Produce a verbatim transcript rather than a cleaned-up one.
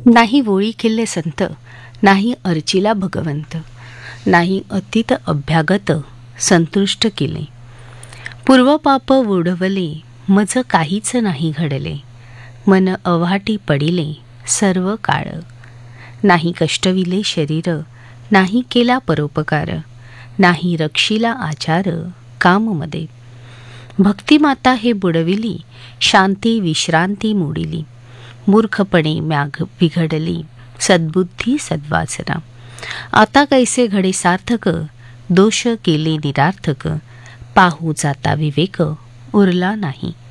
नाही वोळी किल्ले संत, नाही अर्चिला भगवंत, नाही अतीत अभ्यागत संतुष्ट केले. पूर्वपाप वोढवले, मज काहीच नाही घडले, मन अव्हाटी पडिले सर्व काळ. नाही कष्टविले शरीर, नाही केला परोपकार, नाही रक्षिला आचार काममध्ये. भक्तिमाता हे बुडविली, शांती विश्रांती मोडिली, मूर्खपणे म्याग बिघडली सद्बुद्धी सद्वासना. आता कैसे घडे सार्थक, दोष केले निरार्थक, पाहू जाता विवेक उरला नाही.